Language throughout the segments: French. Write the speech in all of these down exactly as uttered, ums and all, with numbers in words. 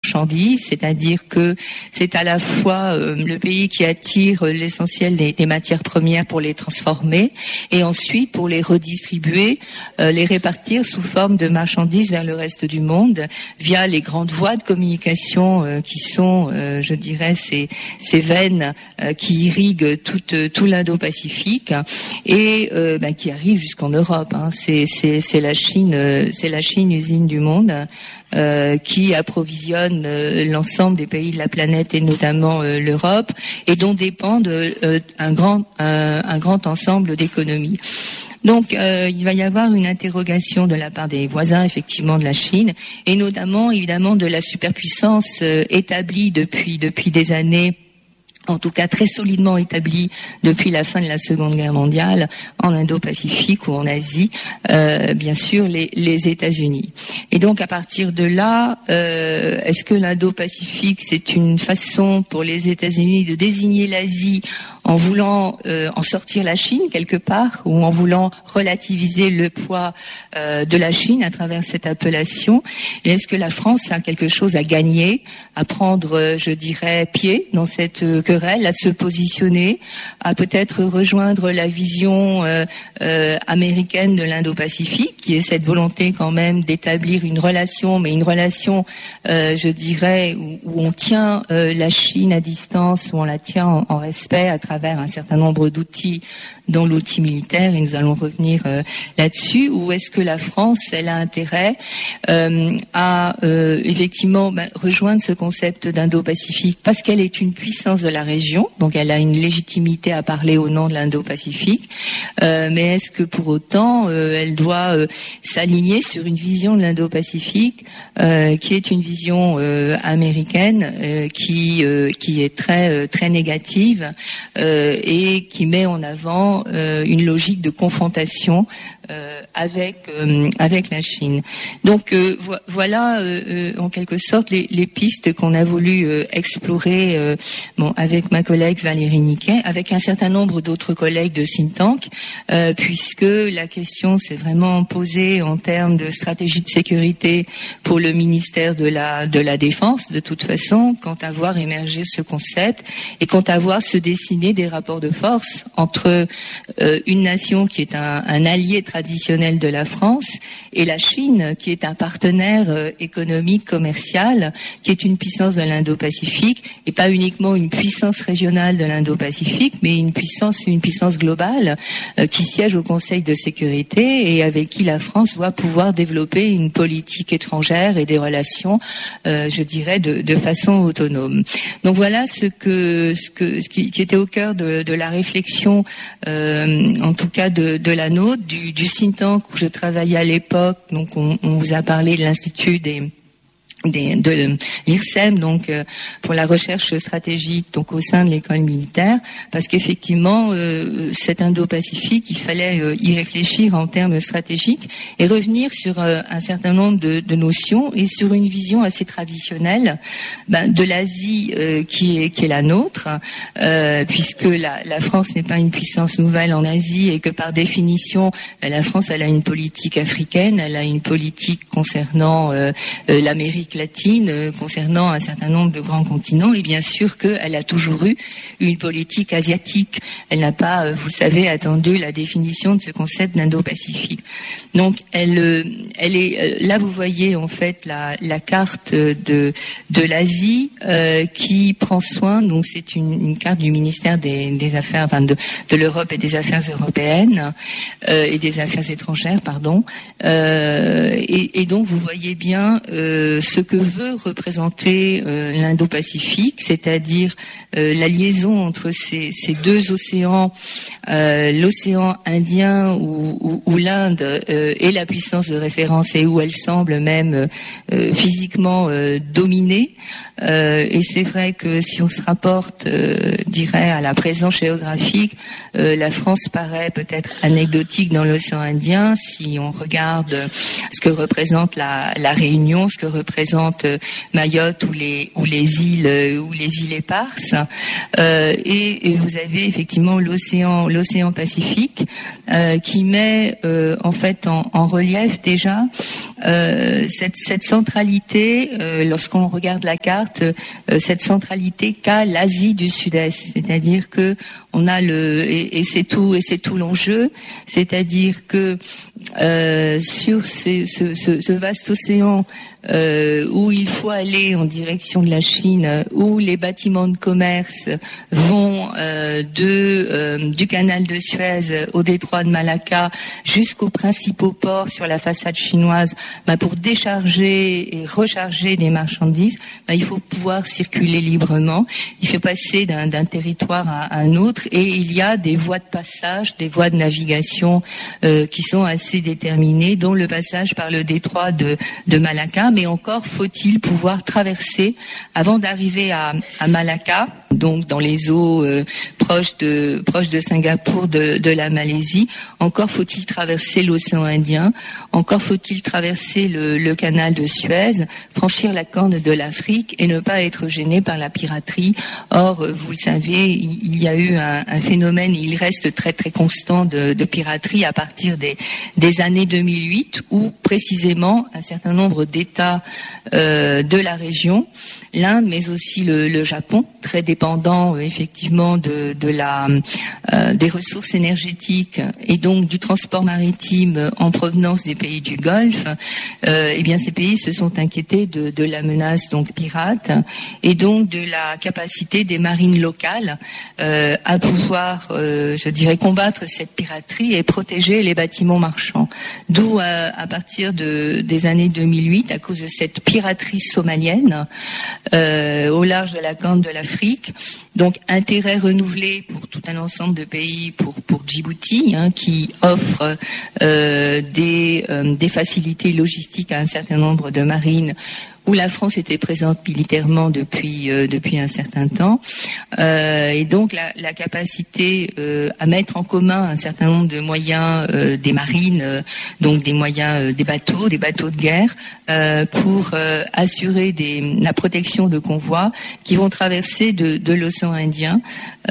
marchandises, c'est-à-dire que c'est à la fois euh, le pays qui attire l'essentiel des, des matières premières pour les transformer et ensuite pour les redistribuer, euh, les répartir sous forme de marchandises vers le reste du monde via les grandes voies de communication euh, qui sont, euh, je dirais, ces, ces veines euh, qui irriguent tout, tout l'Indo-Pacifique et euh, ben, qui arrivent jusqu'en Europe. Hein. C'est, c'est, c'est la Chine, euh, c'est la Chine usine du monde. Euh, qui approvisionne euh, l'ensemble des pays de la planète et notamment euh, l'Europe et dont dépendent euh, un grand un, un grand ensemble d'économies. Donc euh, il va y avoir une interrogation de la part des voisins effectivement de la Chine et notamment évidemment de la superpuissance euh, établie depuis depuis des années, en tout cas très solidement établi depuis la fin de la Seconde Guerre mondiale en Indo-Pacifique ou en Asie, euh, bien sûr les, les États-Unis. Et donc à partir de là, euh, est-ce que l'Indo-Pacifique c'est une façon pour les États-Unis de désigner l'Asie en voulant euh, en sortir la Chine quelque part ou en voulant relativiser le poids euh, de la Chine à travers cette appellation? Et est-ce que la France a quelque chose à gagner, à prendre, euh, je dirais, pied dans cette euh, querelle, à se positionner, à peut-être rejoindre la vision euh, euh, américaine de l'Indo-Pacifique, qui est cette volonté quand même d'établir une relation, mais une relation, euh, je dirais, où, où on tient euh, la Chine à distance, où on la tient en, en respect à travers un certain nombre d'outils, dont l'outil militaire, et nous allons revenir euh, là-dessus, ou est-ce que la France, elle a intérêt euh, à euh, effectivement ben, rejoindre ce concept d'Indo-Pacifique parce qu'elle est une puissance de la région, donc elle a une légitimité à parler au nom de l'Indo-Pacifique, euh, mais est-ce que pour autant euh, elle doit euh, s'aligner sur une vision de l'Indo-Pacifique euh, qui est une vision euh, américaine euh, qui euh, qui est très euh, très négative euh, et qui met en avant euh, une logique de confrontation euh, avec euh, avec la Chine. Donc euh, vo- voilà euh, en quelque sorte les, les pistes qu'on a voulu euh, explorer euh, bon avec ma collègue Valérie Niquet, avec un certain nombre d'autres collègues de think tank, euh, puisque la question s'est vraiment posée en termes de stratégie de sécurité pour le ministère de la de la Défense, de toute façon, quant à voir émerger ce concept et quant à voir se dessiner des rapports de force entre euh, une nation qui est un, un allié traditionnel de la France et la Chine, qui est un partenaire euh, économique, commercial, qui est une puissance de l'Indo-Pacifique et pas uniquement une puissance régionale de l'Indo-Pacifique, mais une puissance, une puissance globale euh, qui siège au Conseil de sécurité et avec qui la France doit pouvoir développer une politique étrangère et des relations, euh, je dirais, de, de façon autonome. Donc voilà ce que ce que ce qui, qui était au cœur de, de la réflexion, euh, en tout cas de, de la nôtre, du, du think tank où je travaillais à l'époque. Donc on, on vous a parlé de l'Institut des Des, de l'I R S E M, donc euh, pour la recherche stratégique, donc au sein de l'école militaire, parce qu'effectivement euh, cet Indo-Pacifique, il fallait euh, y réfléchir en termes stratégiques et revenir sur euh, un certain nombre de, de notions et sur une vision assez traditionnelle ben, de l'Asie euh, qui est qui est la nôtre, euh, puisque la, la France n'est pas une puissance nouvelle en Asie et que par définition la France elle a une politique africaine, elle a une politique concernant euh, euh, l'Amérique latine, euh, concernant un certain nombre de grands continents, et bien sûr qu'elle a toujours eu une politique asiatique. Elle n'a pas, euh, vous le savez, attendu la définition de ce concept d'Indo-Pacifique. Donc, elle, euh, elle est euh, là. Vous voyez en fait la, la carte de de l'Asie euh, qui prend soin. Donc, c'est une, une carte du ministère des, des Affaires, enfin de, de l'Europe et des Affaires européennes euh, et des Affaires étrangères, pardon. Euh, et, et donc, vous voyez bien euh, ce que veut représenter euh, l'Indo-Pacifique, c'est-à-dire euh, la liaison entre ces, ces deux océans, euh, l'océan Indien où, où, où l'Inde euh, est la puissance de référence et où elle semble même euh, physiquement euh, dominer. Euh, et c'est vrai que si on se rapporte, euh, dirais, à la présence géographique, euh, la France paraît peut-être anecdotique dans l'océan Indien si on regarde ce que représente la, la Réunion, ce que représente représente Mayotte ou les ou les îles ou les îles éparses. Euh, et, et vous avez effectivement l'océan l'océan Pacifique euh, qui met euh, en fait en, en relief déjà euh, cette cette centralité euh, lorsqu'on regarde la carte, euh, cette centralité qu'a l'Asie du Sud-Est, c'est-à-dire que on a le et, et c'est tout et c'est tout l'enjeu, c'est-à-dire que euh, sur ces, ce, ce, ce vaste océan euh, où il faut aller en direction de la Chine, où les bâtiments de commerce vont euh, de euh, du canal de Suez au détroit de Malacca jusqu'aux principaux ports sur la façade chinoise, ben pour décharger et recharger des marchandises, ben il faut pouvoir circuler librement. Il faut passer d'un, d'un territoire à un autre, et il y a des voies de passage, des voies de navigation euh, qui sont assez déterminées, dont le passage par le détroit de, de Malacca. Mais encore faut-il pouvoir traverser avant d'arriver à, à Malacca, donc dans les eaux euh, proches de proches de Singapour, de, de la Malaisie. Encore faut-il traverser l'océan Indien. Encore faut-il traverser le, le canal de Suez, franchir la corne de l'Afrique et ne pas être gêné par la piraterie. Or, vous le savez, il y a eu un, un phénomène, et il reste très très constant de, de piraterie à partir des, des années deux mille huit, où précisément un certain nombre d'États euh, de la région, l'Inde, mais aussi le, le Japon, très dépendant euh, effectivement de, de la euh, des ressources énergétiques et donc du transport maritime en provenance des pays du Golfe, euh, eh bien ces pays se sont inquiétés de, de la menace donc pirate et donc de la capacité des marines locales euh, à pouvoir, euh, je dirais, combattre cette piraterie et protéger les bâtiments marchands. D'où euh, à partir de des années deux mille huit, à cause de cette piraterie somalienne euh, au large de la Corne de l'Afrique, donc intérêt renouvelé pour tout un ensemble de pays, pour pour Djibouti, hein, qui offre euh, des euh, des facilités logistiques à un certain nombre de marines, où la France était présente militairement depuis euh, depuis un certain temps, euh, et donc la, la capacité euh, à mettre en commun un certain nombre de moyens euh, des marines, euh, donc des moyens euh, des bateaux, des bateaux de guerre, euh, pour euh, assurer des, la protection de convois qui vont traverser de, de l'océan Indien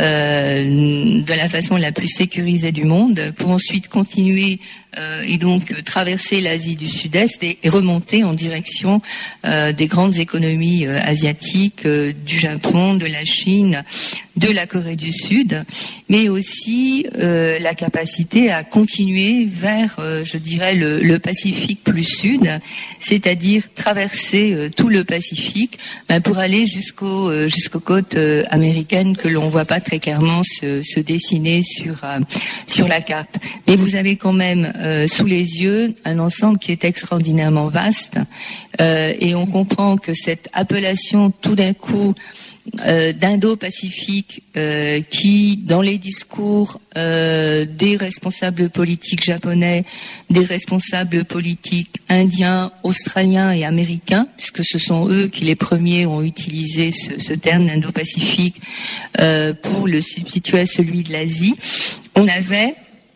euh, de la façon la plus sécurisée du monde, pour ensuite continuer Euh, et donc euh, traverser l'Asie du Sud-Est et, et remonter en direction euh, des grandes économies euh, asiatiques, euh, du Japon, de la Chine, de la Corée du Sud, mais aussi euh, la capacité à continuer vers, euh, je dirais, le, le Pacifique plus sud, c'est-à-dire traverser euh, tout le Pacifique ben, pour aller jusqu'au, euh, jusqu'aux côtes euh, américaines que l'on voit pas très clairement se, se dessiner sur euh, sur la carte. Mais vous avez quand même Euh, sous les yeux un ensemble qui est extraordinairement vaste, euh, et on comprend que cette appellation tout d'un coup euh, d'Indo-Pacifique euh, qui, dans les discours euh, des responsables politiques japonais, des responsables politiques indiens, australiens et américains, puisque ce sont eux qui les premiers ont utilisé ce, ce terme d'Indo-Pacifique euh, pour le substituer à celui de l'Asie, on avait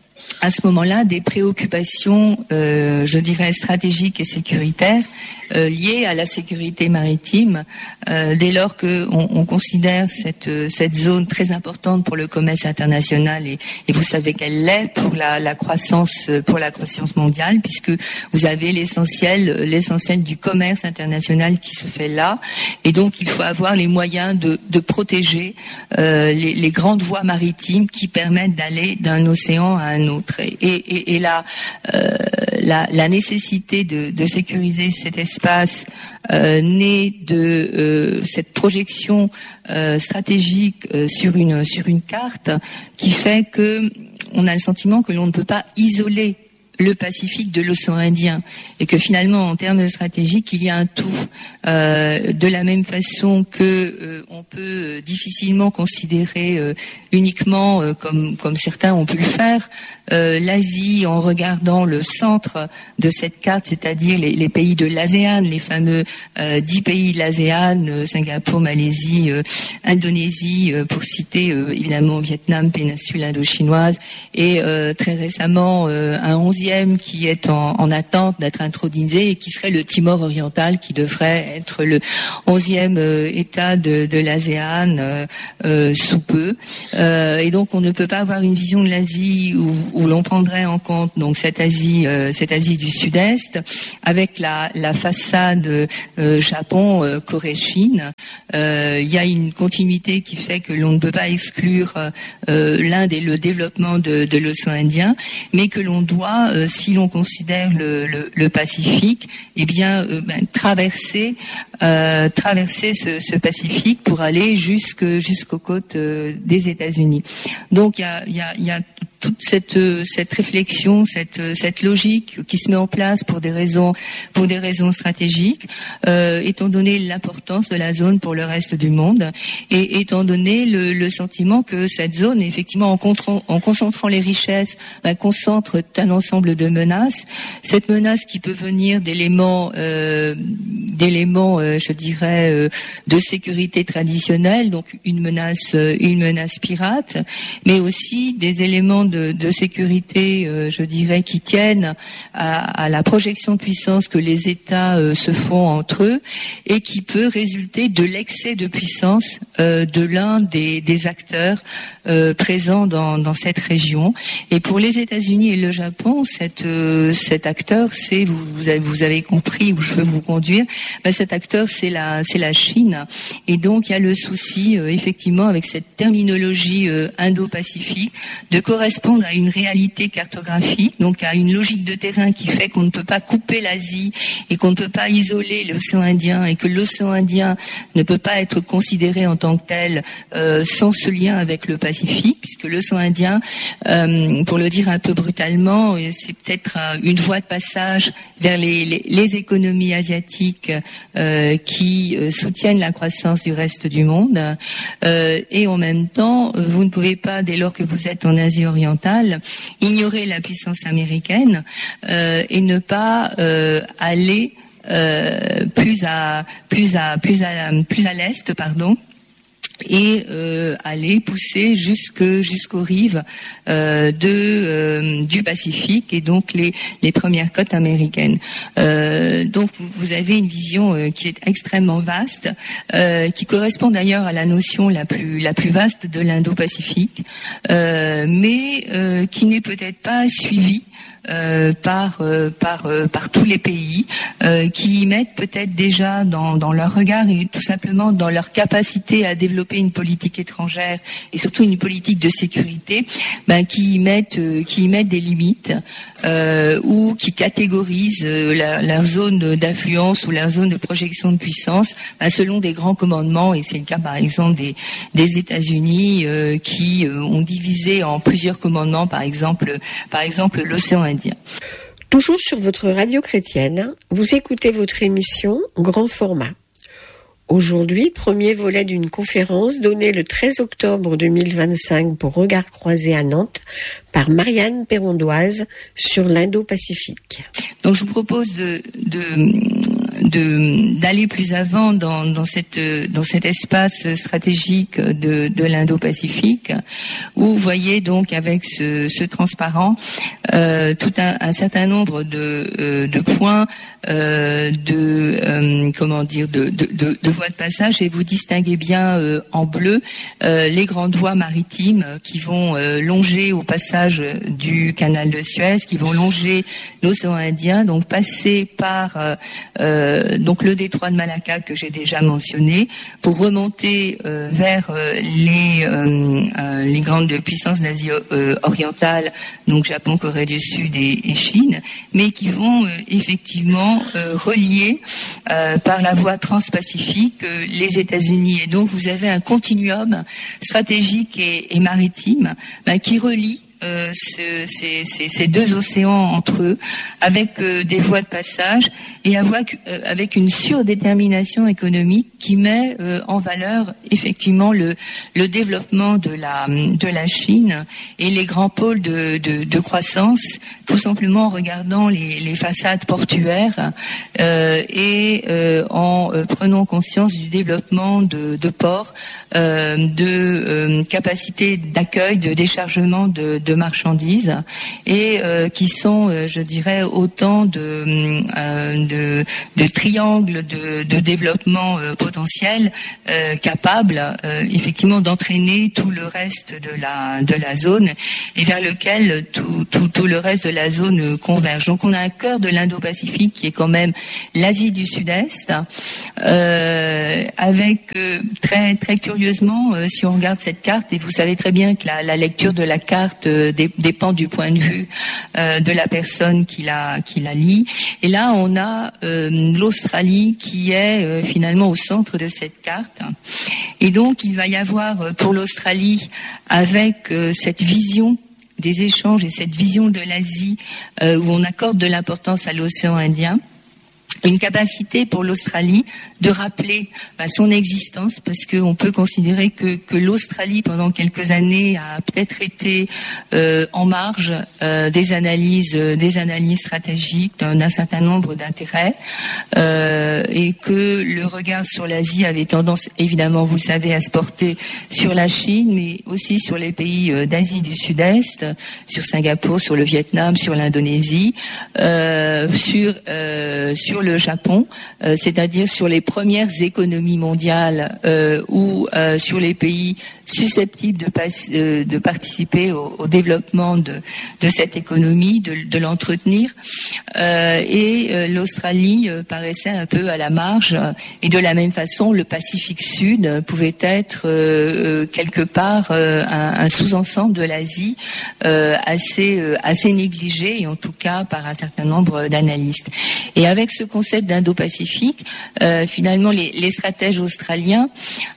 à ce moment-là des préoccupations, euh, je dirais, stratégiques et sécuritaires euh, liées à la sécurité maritime, euh, dès lors que on, on considère cette cette zone très importante pour le commerce international, et, et vous savez qu'elle l'est pour la, la croissance pour la croissance mondiale, puisque vous avez l'essentiel l'essentiel du commerce international qui se fait là, et donc il faut avoir les moyens de de protéger euh, les, les grandes voies maritimes qui permettent d'aller d'un océan à un autre. Et, et, et la, euh, la, la nécessité de, de sécuriser cet espace euh, naît de euh, cette projection euh, stratégique euh, sur une sur une carte qui fait que on a le sentiment que l'on ne peut pas isoler le Pacifique de l'océan Indien, et que finalement en termes stratégiques il y a un tout, euh, de la même façon que euh, on peut difficilement considérer euh, uniquement euh, comme comme certains ont pu le faire euh, l'Asie en regardant le centre de cette carte, c'est-à-dire les, les pays de l'ASEAN, les fameux euh, dix pays de l'ASEAN, euh, Singapour, Malaisie, euh, Indonésie, euh, pour citer euh, évidemment Vietnam, péninsule indo-chinoise, et euh, très récemment euh, un onzième qui est en, en attente d'être intronisé, et qui serait le Timor oriental, qui devrait être le onzième euh, État de, de l'ASEAN euh, euh, sous peu. Euh, et donc on ne peut pas avoir une vision de l'Asie où, où l'on prendrait en compte donc cette Asie, euh, cette Asie du Sud-Est, avec la, la façade euh, Japon, euh, Corée, Chine. Euh, il y a une continuité qui fait que l'on ne peut pas exclure euh, l'Inde et le développement de, de l'océan Indien, mais que l'on doit, euh, si l'on considère le, le, le Pacifique, eh bien euh, ben, traverser, euh, traverser ce, ce Pacifique pour aller jusque jusqu'aux côtes euh, des États-Unis. Donc il y a, il y a, il y a toute cette cette réflexion, cette cette logique qui se met en place pour des raisons pour des raisons stratégiques, euh, étant donné l'importance de la zone pour le reste du monde et étant donné le, le sentiment que cette zone, effectivement, en, contrant, en concentrant les richesses, ben, concentre un ensemble de menaces. Cette menace qui peut venir d'éléments euh, d'éléments, euh, je dirais, euh, de sécurité traditionnelle, donc une menace une menace pirate, mais aussi des éléments de De, de sécurité, euh, je dirais, qui tiennent à, à la projection de puissance que les États euh, se font entre eux et qui peut résulter de l'excès de puissance euh, de l'un des, des acteurs euh, présents dans, dans cette région. Et pour les États-Unis et le Japon, cette, euh, cet acteur, c'est, vous, vous, avez, vous avez compris où je veux vous conduire, ben cet acteur, c'est la, c'est la Chine. Et donc, il y a le souci, euh, effectivement, avec cette terminologie euh, indo-pacifique, de correspondre à une réalité cartographique, donc à une logique de terrain qui fait qu'on ne peut pas couper l'Asie et qu'on ne peut pas isoler l'océan Indien et que l'océan Indien ne peut pas être considéré en tant que tel euh, sans ce lien avec le Pacifique, puisque l'océan Indien, euh, pour le dire un peu brutalement, c'est peut-être une voie de passage vers les, les, les économies asiatiques euh, qui euh, soutiennent la croissance du reste du monde. Euh, et en même temps, vous ne pouvez pas, dès lors que vous êtes en Asie orientale, ignorer la puissance américaine euh, et ne pas euh, aller euh, plus à plus à plus à plus à l'est, pardon. Et euh, aller pousser jusque jusqu'aux rives euh, de euh, du Pacifique et donc les les premières côtes américaines. Euh, donc vous, vous avez une vision euh, qui est extrêmement vaste, euh, qui correspond d'ailleurs à la notion la plus la plus vaste de l'Indo-Pacifique, euh, mais euh, qui n'est peut-être pas suivie Euh, par euh, par euh, par tous les pays euh, qui y mettent peut-être déjà dans dans leur regard et tout simplement dans leur capacité à développer une politique étrangère et surtout une politique de sécurité, ben qui y mettent euh, qui y mettent des limites euh, ou qui catégorisent euh, la, leur zone d'influence ou leur zone de projection de puissance ben, selon des grands commandements, et c'est le cas par exemple des des États-Unis euh, qui euh, ont divisé en plusieurs commandements, par exemple par exemple l'océan Indien. Toujours sur votre radio chrétienne, vous écoutez votre émission Grand Format. Aujourd'hui, premier volet d'une conférence donnée le treize octobre deux mille vingt-cinq pour Regard Croisé à Nantes par Marianne Perrondoise sur l'Indo-Pacifique. Donc je vous propose de, de, de d'aller plus avant dans, dans cette dans cet espace stratégique de, de l'Indo-Pacifique, où vous voyez donc avec ce, ce transparent euh, tout un, un certain nombre de, euh, de points euh, de euh, comment dire de, de, de, de voies de passage, et vous distinguez bien euh, en bleu euh, les grandes voies maritimes qui vont euh, longer au passage du canal de Suez, qui vont longer l'océan Indien, donc passer par euh, euh, donc le détroit de Malacca que j'ai déjà mentionné, pour remonter euh, vers euh, les euh, euh, les grandes puissances d'Asie euh, orientale, donc Japon, Corée du Sud et, et Chine, mais qui vont euh, effectivement euh, relier euh, par la voie transpacifique euh, les États-Unis. Et donc vous avez un continuum stratégique et, et maritime bah, qui relie Euh, ce, ces, ces, ces deux océans entre eux, avec euh, des voies de passage et avec, euh, avec une surdétermination économique qui met euh, en valeur effectivement le, le développement de la, de la Chine et les grands pôles de, de, de croissance, tout simplement en regardant les, les façades portuaires euh, et euh, en euh, prenant conscience du développement de, de ports, euh, de euh, capacité d'accueil, de déchargement de, de de marchandises et euh, qui sont, euh, je dirais, autant de, euh, de, de triangles de, de développement euh, potentiel euh, capables euh, effectivement d'entraîner tout le reste de la de la zone et vers lequel tout tout tout le reste de la zone converge. Donc on a un cœur de l'Indo-Pacifique qui est quand même l'Asie du Sud-Est, euh, avec euh, très très curieusement, euh, si on regarde cette carte, et vous savez très bien que la, la lecture de la carte euh, dé, dépend du point de vue euh, de la personne qui la qui la lit. Et là on a euh, l'Australie qui est euh, finalement au centre de cette carte. Et donc il va y avoir euh, pour l'Australie, avec euh, cette vision des échanges et cette vision de l'Asie euh, où on accorde de l'importance à l'océan Indien, une capacité pour l'Australie de rappeler bah, son existence, parce qu'on peut considérer que, que l'Australie pendant quelques années a peut-être été euh, en marge euh, des analyses, euh, des analyses stratégiques d'un, d'un certain nombre d'intérêts, euh, et que le regard sur l'Asie avait tendance, évidemment, vous le savez, à se porter sur la Chine, mais aussi sur les pays euh, d'Asie du Sud-Est, sur Singapour, sur le Vietnam, sur l'Indonésie, euh, sur euh, sur le Japon, euh, c'est-à-dire sur les premières économies mondiales euh, ou euh, sur les pays susceptibles de, pas, euh, de participer au, au développement de, de cette économie, de, de l'entretenir. Euh, et euh, l'Australie euh, paraissait un peu à la marge. Et de la même façon, le Pacifique Sud pouvait être euh, quelque part euh, un, un sous-ensemble de l'Asie euh, assez, euh, assez négligé, et en tout cas par un certain nombre d'analystes. Et avec ce concept d'Indo-Pacifique, euh, finalement, les, les stratèges australiens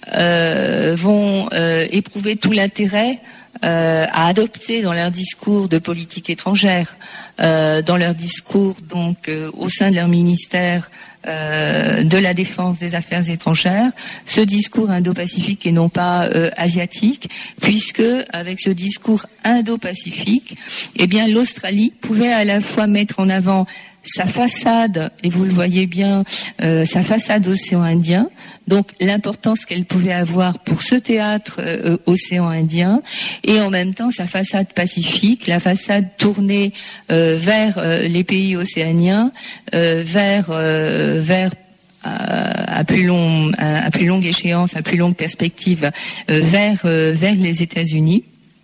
euh, vont euh, éprouver tout l'intérêt euh, à adopter dans leur discours de politique étrangère, euh, dans leur discours donc euh, au sein de leur ministère euh, de la défense, des affaires étrangères, ce discours indo-pacifique et non pas euh, asiatique, puisque avec ce discours indo-pacifique, eh bien l'Australie pouvait à la fois mettre en avant sa façade, et vous le voyez bien, euh, sa façade océan Indien, donc l'importance qu'elle pouvait avoir pour ce théâtre euh, océan Indien, et en même temps sa façade pacifique, la façade tournée euh, vers euh, les pays océaniens, euh, vers euh, vers à plus long à plus longue échéance, à plus longue perspective, euh, vers euh, vers les États-Unis.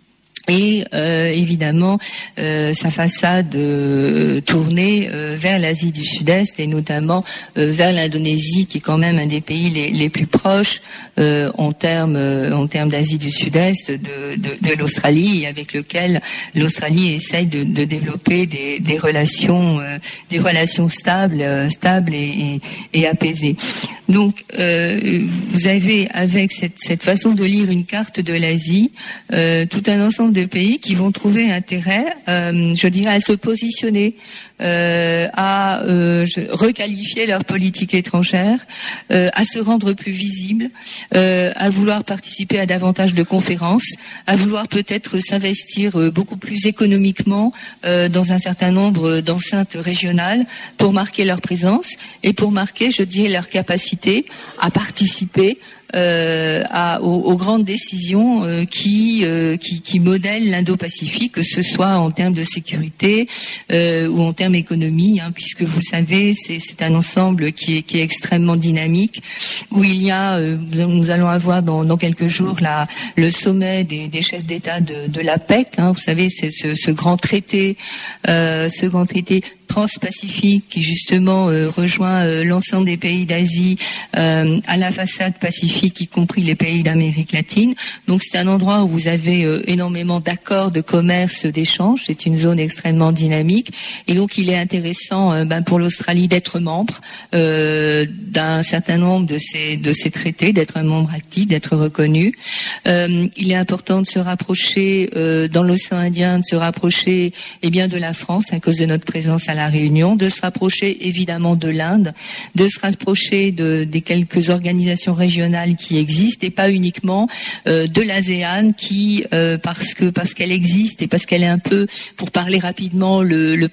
Et euh, évidemment euh, sa façade euh, tournée euh, vers l'Asie du Sud-Est et notamment euh, vers l'Indonésie, qui est quand même un des pays les, les plus proches euh, en termes euh, en termes d'Asie du Sud-Est de, de, de l'Australie, et avec lequel l'Australie essaye de, de développer des, des relations euh, des relations stables euh, stables et, et, et apaisées. Donc euh, vous avez avec cette, cette façon de lire une carte de l'Asie euh, tout un ensemble de pays qui vont trouver intérêt, euh, je dirais, à se positionner, euh, à euh, requalifier leur politique étrangère, euh, à se rendre plus visibles, euh, à vouloir participer à davantage de conférences, à vouloir peut-être s'investir euh, beaucoup plus économiquement euh, dans un certain nombre d'enceintes régionales pour marquer leur présence et pour marquer, je dirais, leur capacité à participer Euh, à, aux, aux grandes décisions euh, qui, euh, qui qui modèlent l'Indo-Pacifique, que ce soit en termes de sécurité euh, ou en termes économie, hein, puisque vous le savez, c'est, c'est un ensemble qui est, qui est extrêmement dynamique, où il y a, euh, nous allons avoir dans, dans quelques jours la, le sommet des, des chefs d'État de, de l'A P E C. Hein, vous savez, c'est ce, ce grand traité, euh, ce grand traité transpacifique qui justement euh, rejoint euh, l'ensemble des pays d'Asie euh, à la façade pacifique, y compris les pays d'Amérique latine. Donc c'est un endroit où vous avez euh, énormément d'accords de commerce, d'échange. C'est une zone extrêmement dynamique, et donc il est intéressant euh, ben, pour l'Australie d'être membre euh, d'un certain nombre de ces de ces traités, d'être un membre actif, d'être reconnu. Euh, il est important de se rapprocher euh, dans l'océan Indien, de se rapprocher eh bien de la France à cause de notre présence à la Réunion, de se rapprocher évidemment de l'Inde, de se rapprocher de, des quelques organisations régionales qui existent, et pas uniquement euh, de l'ASEAN qui, euh, parce que parce qu'elle existe et parce qu'elle est un peu, pour parler rapidement, le, le pendant de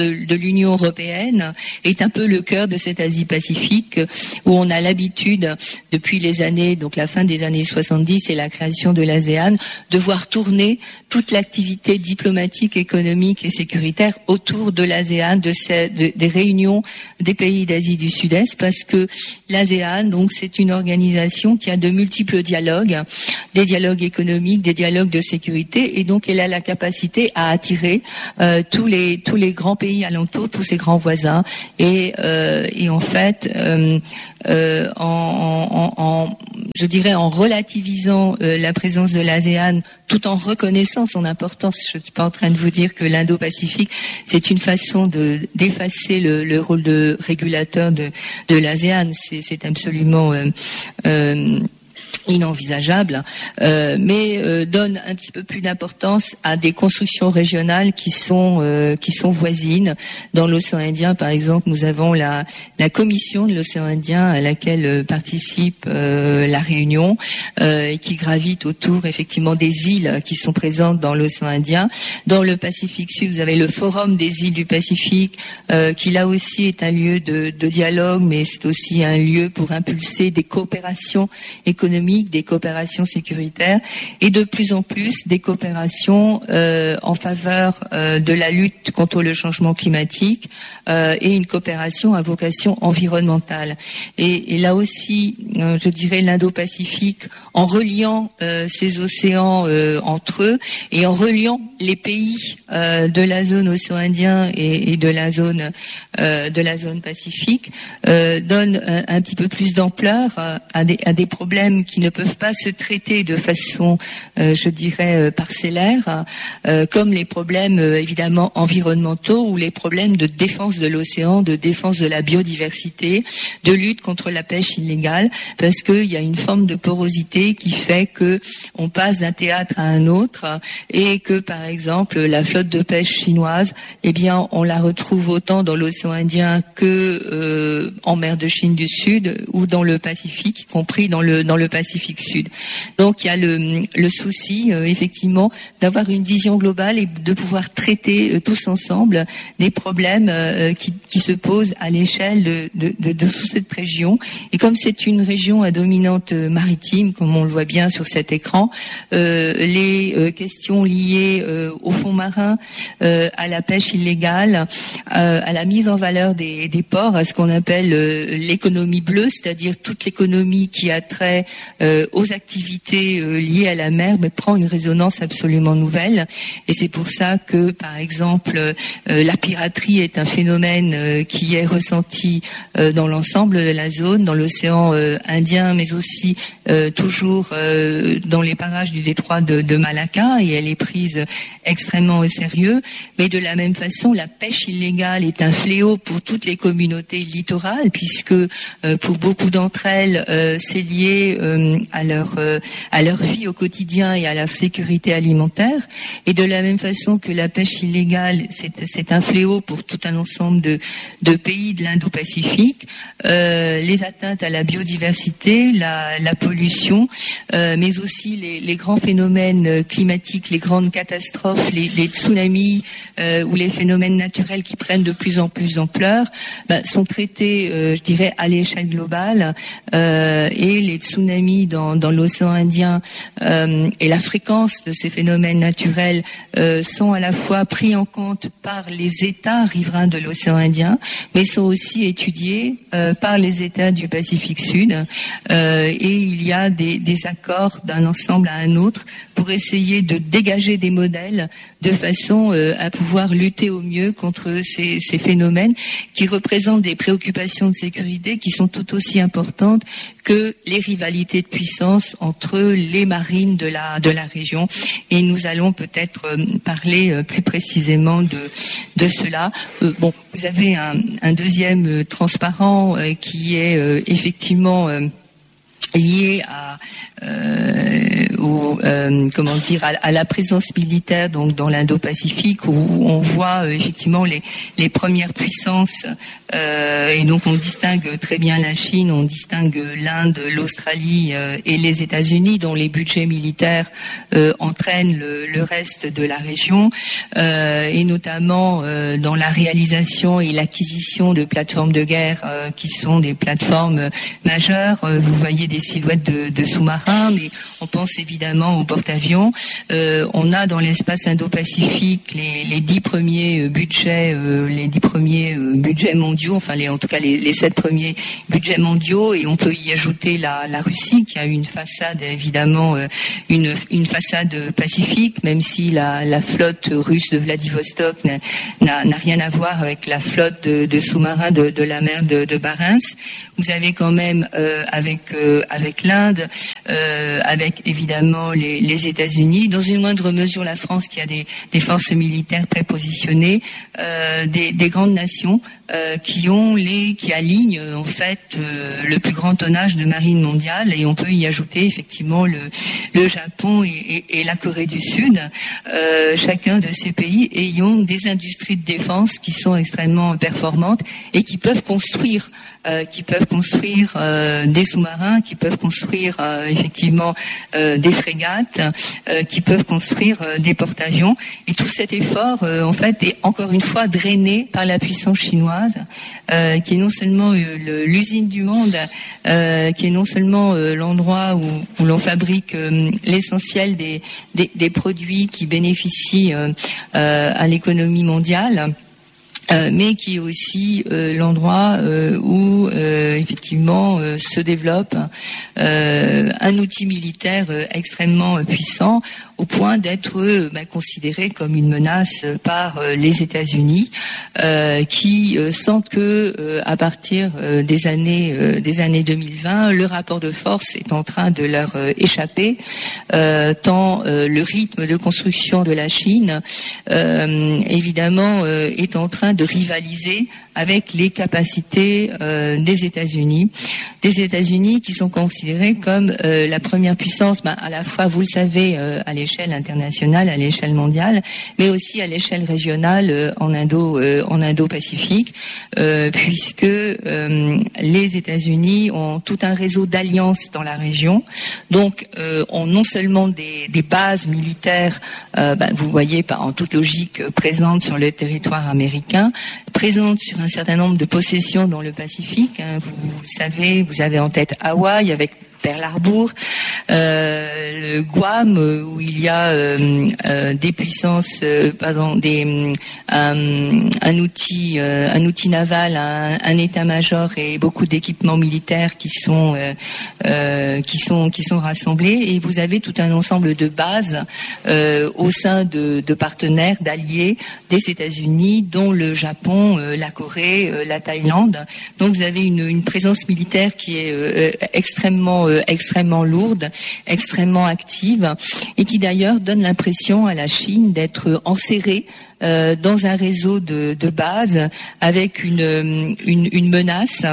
de, de l'Union européenne est un peu le cœur de cette Asie-Pacifique, où on a l'habitude, depuis les années, donc la fin des années soixante-dix et la création de l'ASEAN, de voir tourner toute l'activité diplomatique, économique et sécuritaire autour de l'ASEAN, de, ces, de des réunions des pays d'Asie du Sud-Est, parce que l'ASEAN, donc, c'est une organisation qui a de multiples dialogues, des dialogues économiques, des dialogues de sécurité, et donc elle a la capacité à attirer euh, tous les tous les grands pays alentours, tous ses grands voisins, et euh, et en fait euh, euh, en, en, en je dirais en relativisant euh, la présence de l'ASEAN, tout en reconnaissant son importance. Je ne suis pas en train de vous dire que l'Indo-Pacifique, c'est une façon de d'effacer le, le rôle de régulateur de, de l'ASEAN. C'est, c'est absolument euh, euh, inenvisageable, euh, mais euh, donne un petit peu plus d'importance à des constructions régionales qui sont euh, qui sont voisines. Dans l'océan Indien, par exemple, nous avons la la commission de l'océan Indien à laquelle euh, participe euh, la Réunion euh, et qui gravite autour effectivement des îles qui sont présentes dans l'océan Indien. Dans le Pacifique Sud, vous avez le Forum des îles du Pacifique euh, qui là aussi est un lieu de, de dialogue, mais c'est aussi un lieu pour impulser des coopérations économiques, des coopérations sécuritaires et de plus en plus des coopérations euh, en faveur euh, de la lutte contre le changement climatique euh, et une coopération à vocation environnementale. Et, et là aussi, euh, je dirais l'Indo-Pacifique, en reliant euh, ces océans euh, entre eux et en reliant les pays euh, de la zone océan Indien et, et de la zone euh, de la zone Pacifique, euh, donne un, un petit peu plus d'ampleur euh, à, des, à des problèmes qui ne peuvent pas se traiter de façon, euh, je dirais, euh, parcellaire, euh, comme les problèmes euh, évidemment environnementaux ou les problèmes de défense de l'océan, de défense de la biodiversité, de lutte contre la pêche illégale, parce qu'il y a une forme de porosité qui fait que on passe d'un théâtre à un autre et que, par exemple, la flotte de pêche chinoise, eh bien, on la retrouve autant dans l'océan Indien que euh, en mer de Chine du Sud ou dans le Pacifique, y compris dans le dans le Pacifique Sud. Donc il y a le, le souci euh, effectivement d'avoir une vision globale et de pouvoir traiter euh, tous ensemble des problèmes euh, qui, qui se posent à l'échelle de, de, de, de toute cette région. Et comme c'est une région à dominante maritime, comme on le voit bien sur cet écran, euh, les euh, questions liées euh, au fond marin, euh, à la pêche illégale, euh, à la mise en valeur des, des ports, à ce qu'on appelle euh, l'économie bleue, c'est-à-dire toute l'économie qui a trait Euh, aux activités euh, liées à la mer, mais prend une résonance absolument nouvelle. Et c'est pour ça que, par exemple, euh, la piraterie est un phénomène euh, qui est ressenti euh, dans l'ensemble de la zone, dans l'océan euh, Indien, mais aussi euh, toujours euh, dans les parages du détroit de, de Malacca, et elle est prise extrêmement au sérieux. Mais de la même façon, la pêche illégale est un fléau pour toutes les communautés littorales, puisque euh, pour beaucoup d'entre elles, euh, c'est lié euh, à leur euh, à leur vie au quotidien et à leur sécurité alimentaire. Et de la même façon que la pêche illégale, c'est c'est un fléau pour tout un ensemble de de pays de l'Indo-Pacifique. Euh, les atteintes à la biodiversité, la la pollution, euh, mais aussi les les grands phénomènes climatiques, les grandes catastrophes, les les tsunamis euh, ou les phénomènes naturels qui prennent de plus en plus d'ampleur, bah, sont traités, euh, je dirais, à l'échelle globale. Euh, et les tsunamis dans, dans l'océan Indien euh, et la fréquence de ces phénomènes naturels euh, sont à la fois pris en compte par les États riverains de l'océan Indien, mais sont aussi étudiés euh, par les États du Pacifique Sud. Euh, et il y a des, des accords d'un ensemble à un autre pour essayer de dégager des modèles de façon euh, à pouvoir lutter au mieux contre ces, ces phénomènes qui représentent des préoccupations de sécurité qui sont tout aussi importantes que les rivalités de puissance entre les marines de la de la région. Et nous allons peut-être euh, parler euh, plus précisément de de cela. Euh, bon, vous avez un, un deuxième euh, transparent euh, qui est euh, effectivement euh, lié à euh, au, euh, comment dire à, à la présence militaire donc dans l'Indo-Pacifique, où on voit euh, effectivement les les premières puissances Euh, et donc on distingue très bien la Chine, on distingue l'Inde, l'Australie euh, et les États-Unis, dont les budgets militaires euh, entraînent le, le reste de la région, euh, et notamment euh, dans la réalisation et l'acquisition de plateformes de guerre euh, qui sont des plateformes majeures. Euh, vous voyez des silhouettes de, de sous-marins, mais on pense évidemment aux porte-avions. Euh, on a dans l'espace Indo-Pacifique les, les dix premiers budgets, euh, les dix premiers euh, budgets mondiaux, enfin les, en tout cas les, les sept premiers budgets mondiaux, et on peut y ajouter la, la Russie qui a une façade évidemment euh, une, une façade pacifique, même si la, la flotte russe de Vladivostok n'a, n'a rien à voir avec la flotte de, de sous-marins de, de la mer de, de Barents. Vous avez quand même euh, avec euh, avec l'Inde, euh, avec évidemment les, les États-Unis, dans une moindre mesure la France qui a des, des forces militaires prépositionnées, euh, des, des grandes nations euh, qui ont les qui alignent en fait euh, le plus grand tonnage de marine mondiale, et on peut y ajouter effectivement le, le Japon et, et, et la Corée du Sud, euh, chacun de ces pays ayant des industries de défense qui sont extrêmement performantes et qui peuvent construire euh, qui peuvent construire euh, des sous-marins, qui peuvent construire euh, effectivement euh, des frégates, euh, qui peuvent construire euh, des porte-avions. Et tout cet effort, euh, en fait, est encore une fois drainé par la puissance chinoise, euh, qui est non seulement euh, le, l'usine du monde, euh, qui est non seulement euh, l'endroit où, où l'on fabrique euh, l'essentiel des, des, des produits qui bénéficient euh, euh, à l'économie mondiale, Euh, mais qui est aussi euh, l'endroit euh, où euh, effectivement euh, se développe euh, un outil militaire euh, extrêmement euh, puissant, au point d'être euh, bah, considéré comme une menace par euh, les États-Unis, euh, qui euh, sentent que euh, à partir euh, des années euh, des années deux mille vingt, le rapport de force est en train de leur euh, échapper, euh, tant euh, le rythme de construction de la Chine euh, évidemment euh, est en train de rivaliser avec les capacités euh, des États-Unis, des États-Unis qui sont considérés comme euh, la première puissance, ben, à la fois, vous le savez, euh, à l'échelle internationale, à l'échelle mondiale, mais aussi à l'échelle régionale euh, en Indo, euh, en Indo-Pacifique, euh, puisque euh, les États-Unis ont tout un réseau d'alliances dans la région, donc euh, ont non seulement des, des bases militaires, euh, ben, vous voyez, en toute logique, euh, présentes sur le territoire américain, présentes sur un certain nombre de possessions dans le Pacifique. Hein. Vous, vous le savez, vous avez en tête Hawaï avec Pearl Harbor, euh, le Guam où il y a euh, euh, des puissances, euh, pardon, des euh, un outil, euh, un outil naval, un, un état-major et beaucoup d'équipements militaires qui sont euh, euh, qui sont qui sont rassemblés, et vous avez tout un ensemble de bases euh, au sein de, de partenaires, d'alliés des États-Unis, dont le Japon, euh, la Corée, euh, la Thaïlande. Donc vous avez une, une présence militaire qui est euh, extrêmement euh, extrêmement lourde, extrêmement active, et qui d'ailleurs donne l'impression à la Chine d'être enserrée euh, dans un réseau de, de bases avec une, une, une menace.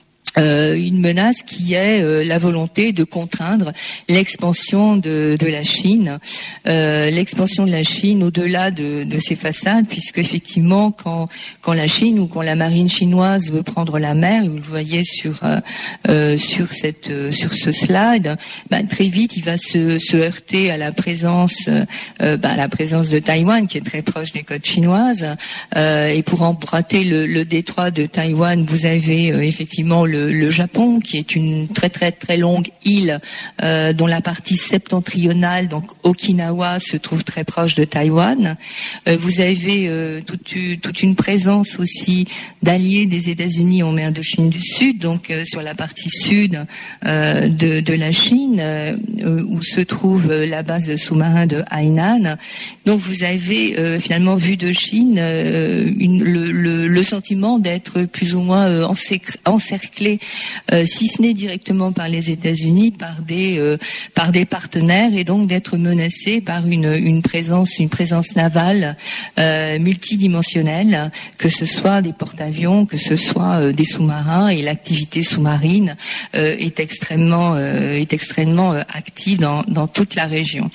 Euh, une menace qui est euh, la volonté de contraindre l'expansion de, de la Chine, euh, l'expansion de la Chine au-delà de, de ses façades, puisque effectivement, quand, quand la Chine ou quand la marine chinoise veut prendre la mer, vous le voyez sur euh, euh, sur cette euh, sur ce slide, bah, très vite il va se, se heurter à la présence euh, bah, à la présence de Taïwan, qui est très proche des côtes chinoises, euh, et pour emprunter le, le détroit de Taïwan, vous avez euh, effectivement le le Japon, qui est une très très très longue île euh, dont la partie septentrionale, donc Okinawa, se trouve très proche de Taïwan. Euh, vous avez euh, toute, toute une présence aussi d'alliés des États-Unis en mer de Chine du Sud, donc euh, sur la partie sud euh, de, de la Chine, euh, où se trouve euh, la base de sous-marins de Hainan. Donc vous avez euh, finalement vu de Chine euh, une, le, le, le sentiment d'être plus ou moins euh, encerclé, Euh, si ce n'est directement par les États-Unis, par des euh, par des partenaires, et donc d'être menacé par une une présence une présence navale euh, multidimensionnelle, que ce soit des porte-avions, que ce soit euh, des sous-marins, et l'activité sous-marine euh, est extrêmement euh, est extrêmement euh, active dans dans toute la région.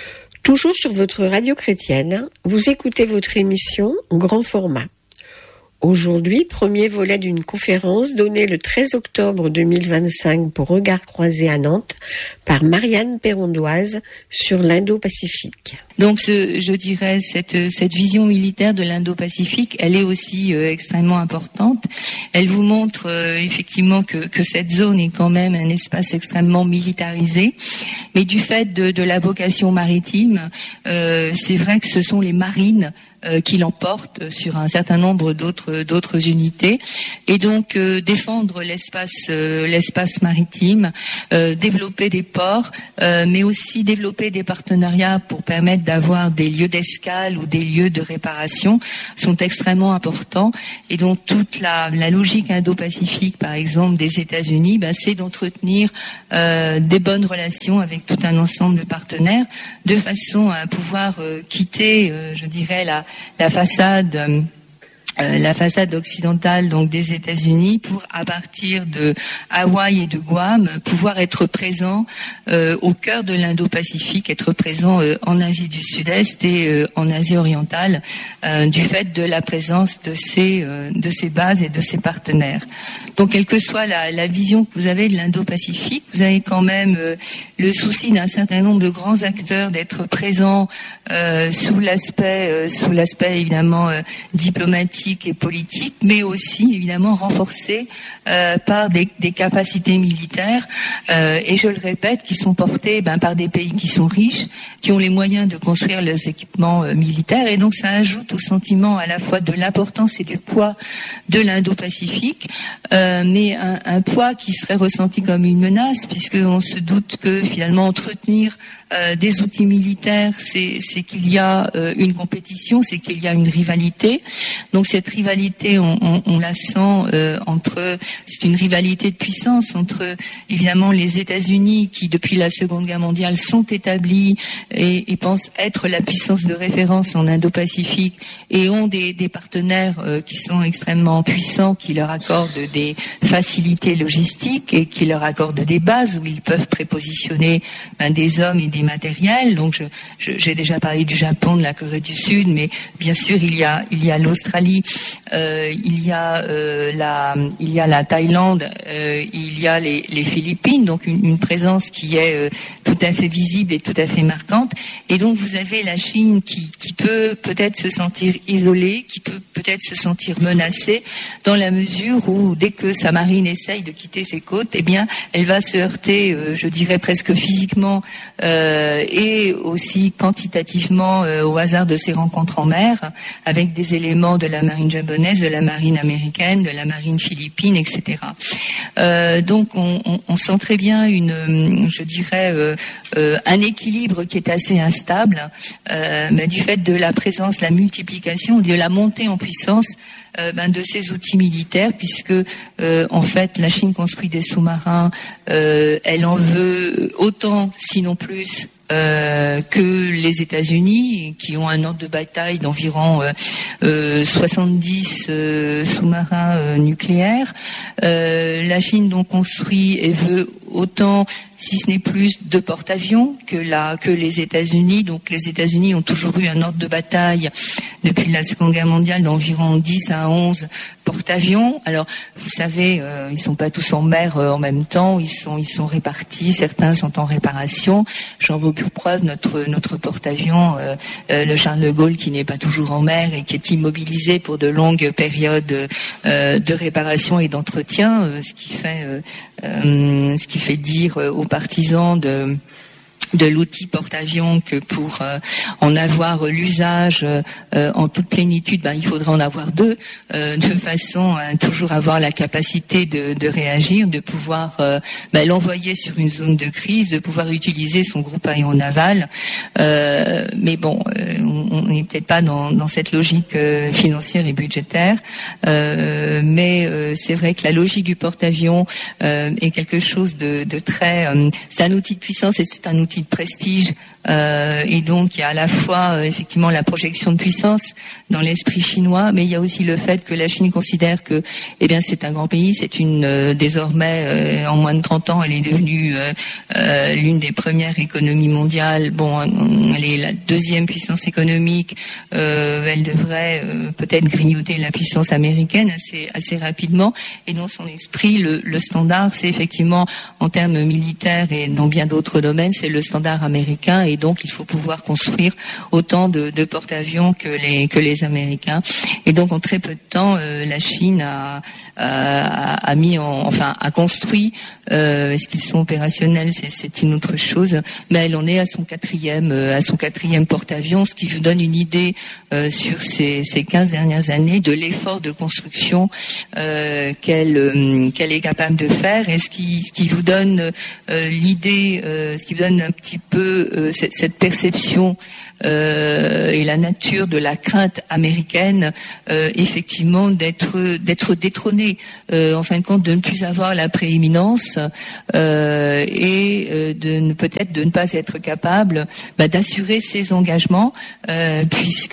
Toujours sur votre radio chrétienne, vous écoutez votre émission Grand Format. Aujourd'hui, premier volet d'une conférence donnée le treize octobre deux mille vingt-cinq pour Regards croisés à Nantes par Marianne Perrondoise sur l'Indo-Pacifique. Donc, ce, je dirais, cette, cette vision militaire de l'Indo-Pacifique, elle est aussi euh, extrêmement importante. Elle vous montre euh, effectivement que, que cette zone est quand même un espace extrêmement militarisé. Mais du fait de, de la vocation maritime, euh, c'est vrai que ce sont les marines Euh, qui l'emporte sur un certain nombre d'autres d'autres unités, et donc euh, défendre l'espace euh, l'espace maritime, euh, développer des ports, euh, mais aussi développer des partenariats pour permettre d'avoir des lieux d'escale ou des lieux de réparation sont extrêmement importants. Et donc toute la, la logique indo-pacifique, par exemple des États-Unis, bah, c'est d'entretenir euh, des bonnes relations avec tout un ensemble de partenaires, de façon à pouvoir euh, quitter, euh, je dirais, la la façade euh, la façade occidentale donc des États-Unis pour, à partir de Hawaï et de Guam, pouvoir être présent euh, au cœur de l'Indo-Pacifique, être présent euh, en Asie du Sud-Est et euh, en Asie orientale, euh, du fait de la présence de ces euh, de ces bases et de ces partenaires. Donc, quelle que soit la, la vision que vous avez de l'Indo-Pacifique, vous avez quand même euh, le souci d'un certain nombre de grands acteurs d'être présents euh, sous l'aspect euh, sous l'aspect évidemment euh, diplomatique et politique, mais aussi évidemment renforcés euh, par des, des capacités militaires, euh, et je le répète, qui sont portées ben, par des pays qui sont riches, qui ont les moyens de construire leurs équipements euh, militaires, et donc ça ajoute au sentiment à la fois de l'importance et du poids de l'Indo-Pacifique, euh, mais un, un poids qui serait ressenti comme une menace, puisqu'on se doute que finalement entretenir euh, des outils militaires, c'est, c'est qu'il y a euh, une compétition, c'est qu'il y a une rivalité. Donc cette rivalité, on, on, on la sent euh, entre, c'est une rivalité de puissance entre évidemment les États-Unis qui depuis la Seconde Guerre mondiale sont établis et, et pensent être la puissance de référence en Indo-Pacifique et ont des, des partenaires euh, qui sont extrêmement puissants, qui leur accordent des facilités logistiques et qui leur accordent des bases où ils peuvent prépositionner ben, des hommes et des matériels. Donc je, je, j'ai déjà parlé du Japon, de la Corée du Sud, mais bien sûr il y a il y a l'Australie, euh, il y a euh, la il y a la Thaïlande, euh, il y a les, les Philippines, donc une, une présence qui est euh, tout à fait visible et tout à fait marquante. Et donc vous avez la Chine qui qui peut peut-être se sentir isolée, qui peut peut-être se sentir menacée, dans la mesure où dès que sa marine essaye de quitter ses côtes, eh bien elle va se heurter, euh, je dirais presque physiquement euh, et aussi quantitativement euh, au hasard de ses rencontres en mer, avec des éléments de la marine japonaise, de la marine américaine, de la marine philippine, et cetera. Euh, donc on, on, on sent très bien une, je dirais, euh, euh, un équilibre qui est assez instable, euh, mais du fait de la présence, la multiplication, de la montée en puissance euh, ben, de ces outils militaires, puisque euh, en fait la Chine construit des sous-marins, euh, elle en veut autant, sinon plus, Euh, que les États-Unis, qui ont un ordre de bataille d'environ euh, euh, soixante-dix euh, sous-marins euh, nucléaires. Euh, la Chine donc construit et veut autant, si ce n'est plus, de porte-avions que la que les États-Unis. Donc les États-Unis ont toujours eu un ordre de bataille depuis la Seconde Guerre mondiale d'environ dix à onze porte-avions. Alors vous savez, euh, ils sont pas tous en mer euh, en même temps. Ils sont ils sont répartis. Certains sont en réparation. J'en veux pour preuve notre notre porte-avions, euh, euh, le Charles de Gaulle, qui n'est pas toujours en mer et qui est immobilisé pour de longues périodes euh, de réparation et d'entretien, euh, ce qui fait euh, euh, ce qui fait dire aux partisans de de l'outil porte-avions que pour euh, en avoir l'usage euh, en toute plénitude, ben, il faudrait en avoir deux, euh, de façon à toujours avoir la capacité de, de réagir, de pouvoir euh, ben, l'envoyer sur une zone de crise, de pouvoir utiliser son groupe aéronaval. Euh, mais bon, euh, on n'est peut-être pas dans, dans cette logique euh, financière et budgétaire, euh, mais euh, c'est vrai que la logique du porte-avions euh, est quelque chose de, de très... Euh, c'est un outil de puissance et c'est un outil aussi de prestige. Euh, et donc il y a à la fois euh, effectivement la projection de puissance dans l'esprit chinois, mais il y a aussi le fait que la Chine considère que eh bien c'est un grand pays, c'est une euh, désormais euh, en moins de trente ans elle est devenue euh, euh, l'une des premières économies mondiales. Bon, elle est la deuxième puissance économique, euh, elle devrait euh, peut-être grignoter la puissance américaine assez assez rapidement. Et dans son esprit, le, le standard, c'est effectivement en termes militaires et dans bien d'autres domaines, c'est le standard américain. Et donc, il faut pouvoir construire autant de, de porte-avions que les que les Américains. Et donc, en très peu de temps, euh, la Chine a, a, a mis, en, enfin, a construit. Euh, est-ce qu'ils sont opérationnels, c'est, c'est une autre chose. Mais elle en est à son quatrième, euh, à son quatrième porte-avions, ce qui vous donne une idée euh, sur ces, ces quinze dernières années de l'effort de construction euh, qu'elle euh, qu'elle est capable de faire. Et ce qui ce qui vous donne euh, l'idée, euh, ce qui vous donne un petit peu euh, cette, cette perception euh, et la nature de la crainte américaine, euh, effectivement, d'être d'être détrônée, euh, en fin de compte, de ne plus avoir la prééminence euh, et euh, de ne, peut-être de ne pas être capable bah, d'assurer ses engagements, euh, puisque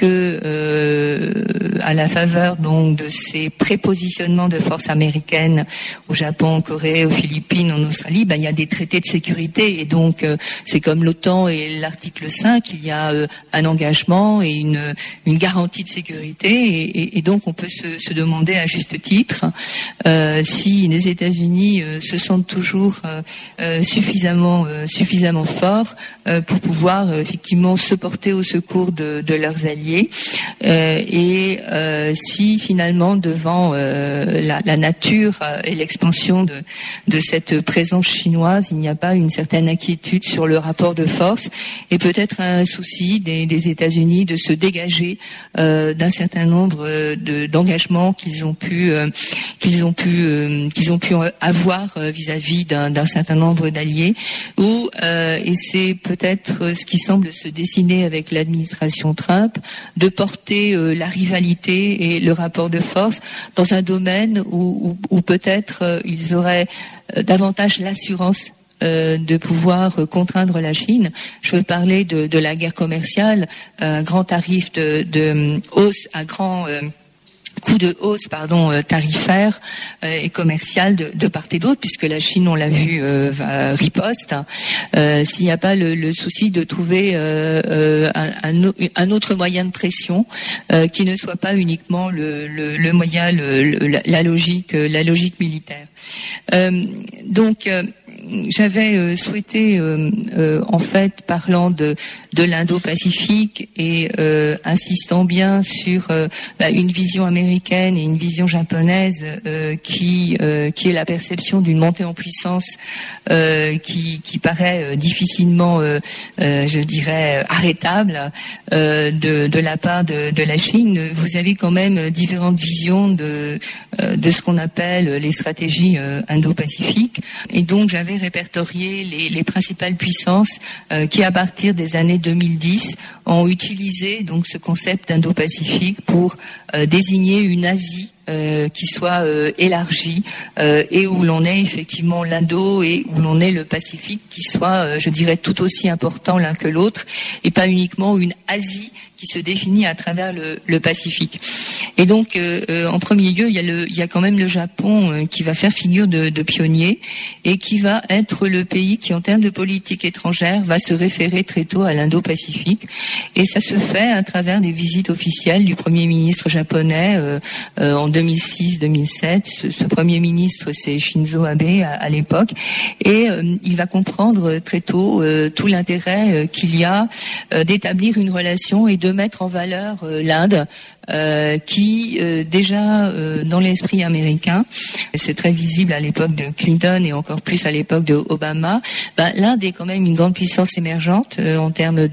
euh, à la faveur donc de ces prépositionnements de forces américaines au Japon, en Corée, aux Philippines, en Australie, bah, il y a des traités de sécurité et donc euh, c'est comme l'OTAN et l'article cinq, il y a euh, un engagement et une, une garantie de sécurité et, et, et donc on peut se, se demander à juste titre euh, si les États-Unis euh, se sentent toujours euh, euh, suffisamment euh, suffisamment forts euh, pour pouvoir euh, effectivement se porter au secours de, de leurs alliés euh, et euh, si finalement devant euh, la, la nature euh, et l'expansion de, de cette présence chinoise, il n'y a pas une certaine inquiétude sur le rapport de force et peut-être un souci des, des États-Unis de se dégager euh, d'un certain nombre de, d'engagements qu'ils ont pu euh, qu'ils ont pu euh, qu'ils ont pu avoir euh, vis-à-vis d'un, d'un certain nombre d'alliés. Ou euh, et c'est peut-être ce qui semble se dessiner avec l'administration Trump, de porter euh, la rivalité et le rapport de force dans un domaine où, où, où peut-être euh, ils auraient euh, davantage l'assurance Euh, de pouvoir euh, contraindre la Chine. Je veux parler de, de la guerre commerciale, un grand tarif de, de hausse, un grand euh, coup de hausse pardon euh, tarifaire euh, et commercial de, de part et d'autre, puisque la Chine, on l'a vu, euh, va, riposte. Euh, s'il n'y a pas le, le souci de trouver euh, euh, un, un autre moyen de pression euh, qui ne soit pas uniquement le, le, le moyen, le, le, la logique, la logique militaire. Euh, donc euh, j'avais euh, souhaité, euh, euh, en fait, parlant de, de l'Indo-Pacifique et euh, insistant bien sur euh, bah, une vision américaine et une vision japonaise euh, qui euh, qui est la perception d'une montée en puissance euh, qui qui paraît euh, difficilement, euh, euh, je dirais, arrêtable euh, de de la part de de la Chine. Vous avez quand même différentes visions de euh, de ce qu'on appelle les stratégies euh, indo-pacifiques, et donc j'avais répertorié les, les principales puissances euh, qui, à partir des années deux mille dix, ont utilisé donc ce concept d'Indo-Pacifique pour euh, désigner une Asie Euh, qui soit euh, élargie euh, et où l'on ait effectivement l'Indo et où l'on ait le Pacifique qui soit, euh, je dirais, tout aussi important l'un que l'autre, et pas uniquement une Asie qui se définit à travers le, le Pacifique. Et donc, euh, euh, en premier lieu, il y a le, il y a quand même le Japon euh, qui va faire figure de, de pionnier et qui va être le pays qui, en termes de politique étrangère, va se référer très tôt à l'Indo-Pacifique. Et ça se fait à travers des visites officielles du Premier ministre japonais euh, euh, en deux mille six deux mille sept. Ce, ce Premier ministre, c'est Shinzo Abe à, à l'époque. Et euh, il va comprendre très tôt euh, tout l'intérêt euh, qu'il y a euh, d'établir une relation et de de mettre en valeur euh, l'Inde, euh, qui euh, déjà euh, dans l'esprit américain, c'est très visible à l'époque de Clinton et encore plus à l'époque de Obama, ben, l'Inde est quand même une grande puissance émergente euh, en termes de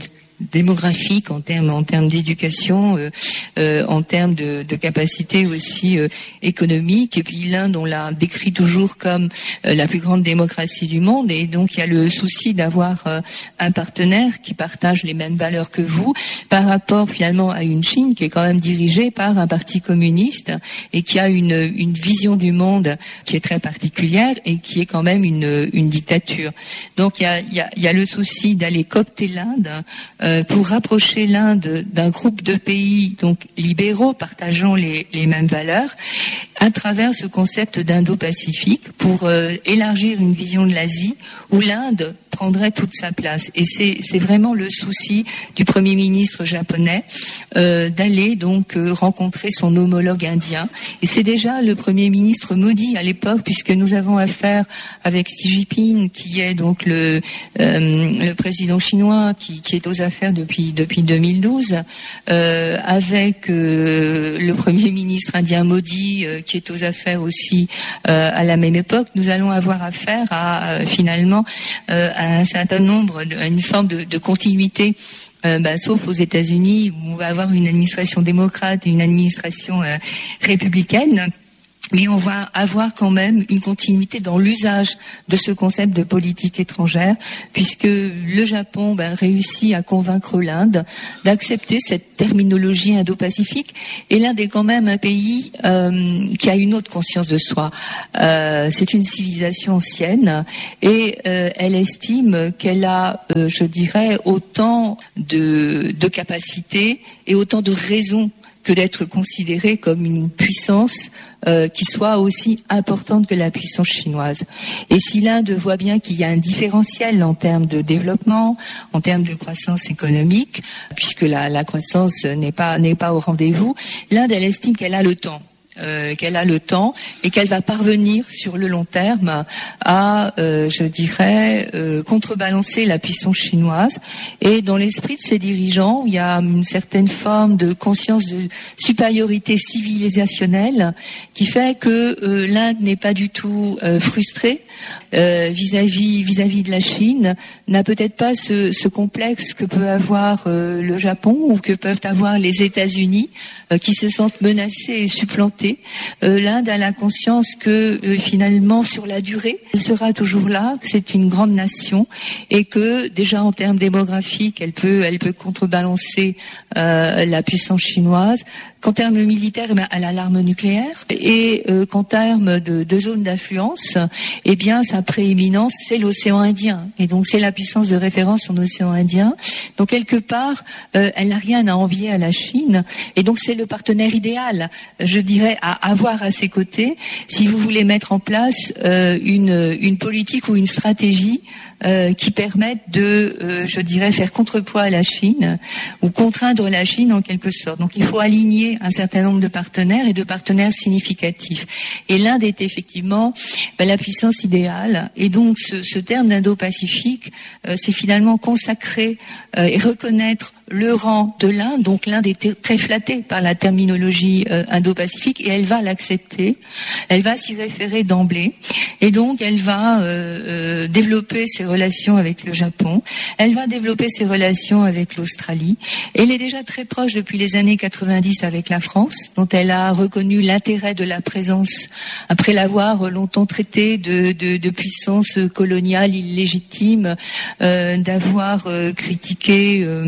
démographique, en termes en termes d'éducation, euh, euh, en termes de, de capacité aussi euh, économique. Et puis l'Inde, on l'a décrit toujours comme euh, la plus grande démocratie du monde, et donc il y a le souci d'avoir euh, un partenaire qui partage les mêmes valeurs que vous, par rapport finalement à une Chine qui est quand même dirigée par un parti communiste et qui a une, une vision du monde qui est très particulière et qui est quand même une, une dictature. Donc il y a, il y a, il y a le souci d'aller coopter l'Inde euh, pour rapprocher l'Inde d'un groupe de pays donc libéraux partageant les, les mêmes valeurs à travers ce concept d'Indo-Pacifique pour euh, élargir une vision de l'Asie où l'Inde prendrait toute sa place. Et c'est, c'est vraiment le souci du Premier ministre japonais euh, d'aller donc euh, rencontrer son homologue indien. Et c'est déjà le Premier ministre Modi à l'époque, puisque nous avons affaire avec Xi Jinping, qui est donc le, euh, le président chinois, qui, qui est aux affaires depuis depuis deux mille douze, euh, avec euh, le Premier ministre indien Modi, euh, qui est aux affaires aussi euh, à la même époque. Nous allons avoir affaire à euh, finalement euh, à un certain nombre, à une forme de, de continuité, euh, bah, sauf aux États-Unis où on va avoir une administration démocrate et une administration euh, républicaine. Mais on va avoir quand même une continuité dans l'usage de ce concept de politique étrangère, puisque le Japon ben, réussit à convaincre l'Inde d'accepter cette terminologie indo-pacifique. Et l'Inde est quand même un pays euh, qui a une autre conscience de soi. Euh, c'est une civilisation ancienne et euh, elle estime qu'elle a, euh, je dirais, autant de, de capacités et autant de raisons que d'être considérée comme une puissance euh, qui soit aussi importante que la puissance chinoise. Et si l'Inde voit bien qu'il y a un différentiel en termes de développement, en termes de croissance économique, puisque la, la croissance n'est pas n'est pas au rendez-vous, l'Inde, elle estime qu'elle a le temps. Euh, qu'elle a le temps et qu'elle va parvenir sur le long terme à, euh, je dirais, euh, contrebalancer la puissance chinoise. Et dans l'esprit de ses dirigeants, il y a une certaine forme de conscience de supériorité civilisationnelle qui fait que euh, l'Inde n'est pas du tout euh, frustrée euh, vis-à-vis vis-à-vis de la Chine, n'a peut-être pas ce, ce complexe que peut avoir euh, le Japon ou que peuvent avoir les États-Unis euh, qui se sentent menacés et supplantés. Euh, L'Inde a la conscience que euh, finalement sur la durée elle sera toujours là, que c'est une grande nation et que déjà en termes démographiques elle peut elle peut contrebalancer euh, la puissance chinoise, qu'en termes militaires eh bien, elle a l'arme nucléaire et euh, qu'en termes de, de zone d'influence eh bien sa prééminence c'est l'océan Indien et donc c'est la puissance de référence en océan Indien. Donc quelque part euh, elle n'a rien à envier à la Chine et donc c'est le partenaire idéal, je dirais, à avoir à ses côtés si vous voulez mettre en place euh, une, une politique ou une stratégie euh, qui permette de, euh, je dirais, faire contrepoids à la Chine ou contraindre la Chine en quelque sorte. Donc il faut aligner un certain nombre de partenaires et de partenaires significatifs. Et l'Inde est effectivement ben, la puissance idéale. Et donc ce, ce terme d'Indo-Pacifique, euh, c'est finalement consacrer euh, et reconnaître le rang de l'Inde. Donc l'Inde est très flattée par la terminologie euh, Indo-Pacifique et elle va l'accepter, elle va s'y référer d'emblée et donc elle va euh, euh, développer ses relations avec le Japon, elle va développer ses relations avec l'Australie. Elle est déjà très proche depuis les années quatre-vingt-dix avec la France, dont elle a reconnu l'intérêt de la présence après l'avoir longtemps traité de, de, de puissance coloniale illégitime, euh, d'avoir euh, critiqué euh,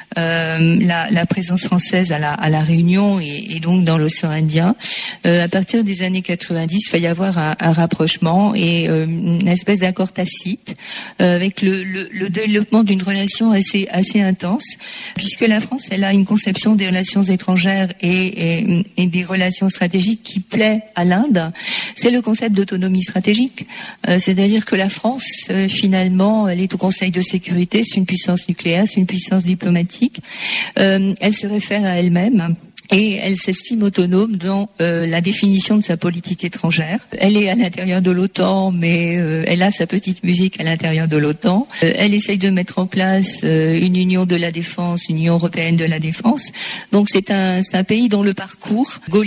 Euh, la, la présence française à la, à la Réunion et, et donc dans l'océan Indien. Euh, à partir des années quatre-vingt-dix, il va y avoir un, un rapprochement et euh, une espèce d'accord tacite euh, avec le, le, le développement d'une relation assez, assez intense, puisque la France, elle a une conception des relations étrangères et, et, et des relations stratégiques qui plaît à l'Inde. C'est le concept d'autonomie stratégique. Euh, c'est-à-dire que la France, euh, finalement, elle est au Conseil de sécurité, c'est une puissance nucléaire, c'est une puissance diplomatique. Euh, elle se réfère à elle-même et elle s'estime autonome dans euh, la définition de sa politique étrangère. Elle est à l'intérieur de l'OTAN, mais euh, elle a sa petite musique à l'intérieur de l'OTAN. Euh, elle essaye de mettre en place euh, une union de la défense, une union européenne de la défense. Donc c'est un, c'est un pays dont le parcours gaullien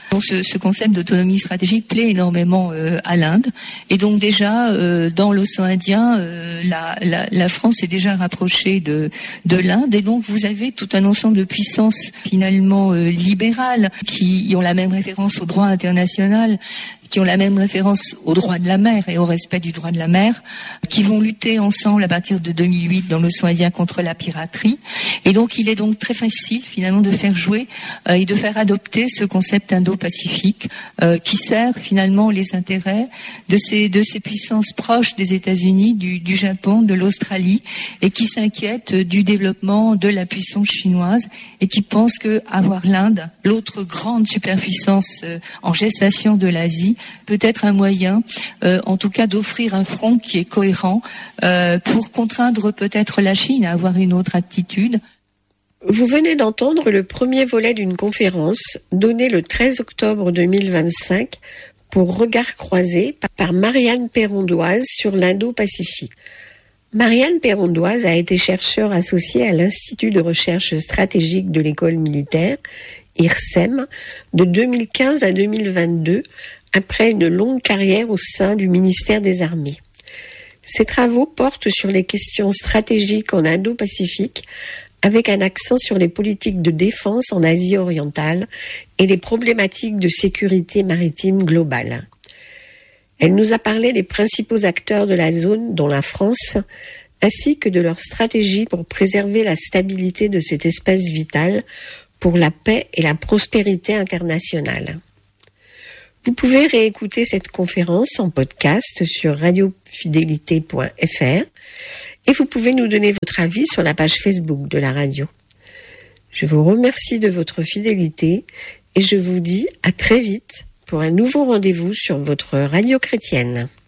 Donc ce, ce concept d'autonomie stratégique plaît énormément euh, à l'Inde. Et donc déjà, euh, dans l'océan Indien, euh, la, la, la France est déjà rapprochée de, de l'Inde. Et donc vous avez tout un ensemble de puissances finalement euh, libérales qui ont la même référence au droit international, qui ont la même référence au droit de la mer et au respect du droit de la mer, qui vont lutter ensemble à partir de deux mille huit dans l'océan Indien contre la piraterie. Et donc il est donc très facile finalement de faire jouer euh, et de faire adopter ce concept indo-pacifique euh, qui sert finalement les intérêts de ces de ces puissances proches des États-Unis, du, du Japon, de l'Australie, et qui s'inquiètent du développement de la puissance chinoise et qui pensent que avoir l'Inde, l'autre grande superpuissance euh, en gestation de l'Asie, peut être un moyen, euh, en tout cas, d'offrir un front qui est cohérent euh, pour contraindre peut-être la Chine à avoir une autre attitude. Vous venez d'entendre le premier volet d'une conférence donnée le treize octobre deux mille vingt-cinq pour Regards croisés par Marianne Perrondoise sur l'Indo-Pacifique. Marianne Perrondoise a été chercheure associée à l'Institut de recherche stratégique de l'école militaire, I R S E M, de deux mille quinze à deux mille vingt-deux, après une longue carrière au sein du ministère des Armées. Ses travaux portent sur les questions stratégiques en Indo-Pacifique, avec un accent sur les politiques de défense en Asie orientale et les problématiques de sécurité maritime globale. Elle nous a parlé des principaux acteurs de la zone, dont la France, ainsi que de leur stratégie pour préserver la stabilité de cet espace vital pour la paix et la prospérité internationale. Vous pouvez réécouter cette conférence en podcast sur radio fidélité point f r et vous pouvez nous donner votre avis sur la page Facebook de la radio. Je vous remercie de votre fidélité et je vous dis à très vite pour un nouveau rendez-vous sur votre radio chrétienne.